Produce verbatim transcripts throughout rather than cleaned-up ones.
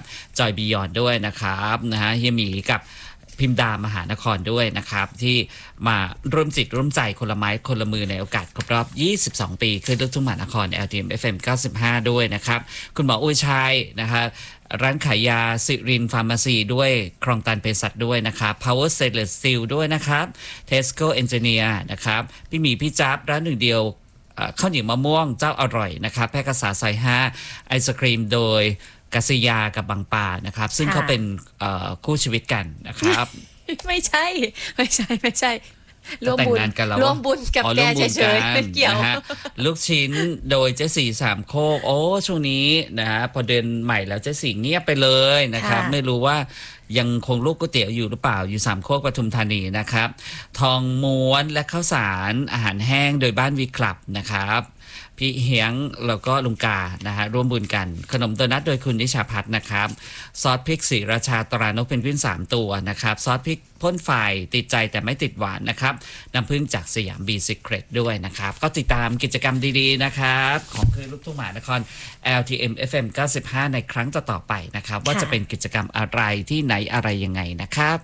จอยบียอนด้วยนะครับนะฮะเฮียหมีกับพิมดามหานครด้วยนะครับที่มาร่วมจิตร่วมใจคนละไม้คนละมือในโอกาสครบรอบยี่สิบสองปีคลื่นลูกทุ่งมหานคร แอล ที เอ็ม เอฟ เอ็ม เก้าสิบห้าด้วยนะครับคุณหมออุ้ยชัยนะครับร้านขายยาสิรินฟาร์มาซีด้วยครองตันเภสัชด้วยนะครับ Power Stainless Steel ด้วยนะครับ Tesco Engineer นะครับพี่หมีพี่จ๊าบร้านหนึ่งเดียวข้าวเหนียวมะม่วงเจ้าอร่อยนะครับแพร่กษาซอยห้าไอศครีมโดยกัสยากับบางปานะครับซึ่งเขาเป็นคู่ชีวิตกันนะครับไม่ใช่ไม่ใช่ไม่ใช่ร่วมบุญร่วมบุญกับแกเฉยๆไม่เกี่ยวลูกชิ้นโดยเจ๊สีสามโคกโอ้ช่วงนี้นะฮะพอเดือนใหม่แล้วเจ๊สีเงียบไปเลยนะครับไม่รู้ว่ายังคงลูกก๋วยเตี๋ยวอยู่หรือเปล่าอยู่สามโคกปทุมธานีนะครับทองม้วนและข้าวสารอาหารแห้งโดยบ้านวีคลับนะครับพี่เฮียงแล้วก็ลุงกานะฮะร่วมบุญกันขนมโดนัทโดยคุณนิชาพัฒน์นะครับซอสพริกศรีราชาตรานกเพนกวินสามตัวนะครับซอสพริกพ่นไฟติดใจแต่ไม่ติดหวานนะครับน้ำผึ้งจากสยามบีซีเครตด้วยนะครับก็ติดตามกิจกรรมดีๆนะครับของคลื่นลูกทุ่งมหานคร แอล ที เอ็ม เอฟ เอ็ม เก้าสิบห้าในครั้งต่อๆไปนะครับว่าจะเป็นกิจกรรมอะไรที่ไหนอะไรยังไงนะครับ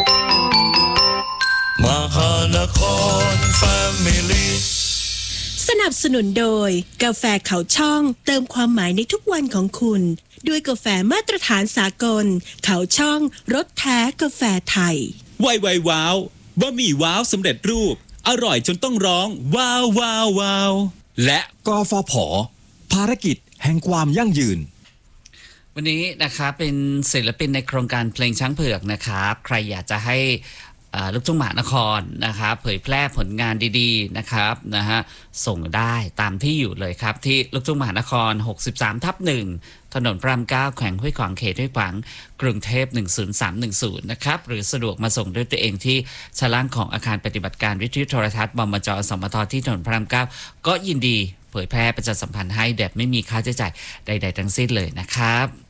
มหานครแฟมิลี่สนับสนุนโดยกาแฟเขาช่องเติมความหมายในทุกวันของคุณด้วยกาแฟมาตรฐานสากลเขาช่องรสแท้กาแฟไทยไวไวว้าวบะหมี่ว้าวสำเร็จรูปอร่อยจนต้องร้องว้าวว้าวว้าวและกฟผ.ภารกิจแห่งความยั่งยืนวันนี้นะครับเป็นศิลปินในโครงการเพลงช้างเผือกนะครับใครอยากจะให้ลูกทุ่งมหานครนะครับเผยแพร่ผลงานดีๆนะครับนะฮะส่งได้ตามที่อยู่เลยครับที่ลูกทุ่งมหานครหกสิบสามทับหนึ่งถนนพระรามเก้าแขวงห้วยขวางเขตห้วยขวางกรุงเทพหนึ่งศูนย์สามหนึ่งศูนย์นะครับหรือสะดวกมาส่งด้วยตัวเองที่ชั้นล่างของอาคารปฏิบัติการวิทยุโทรทัศน์บมจ.สมท.ที่ถนนพระรามเก้าก็ยินดีเผยแพร่ประชาสัมพันธ์ให้แบบไม่มีค่าใช้จ่ายใดๆทั้งสิ้นเลยนะครับ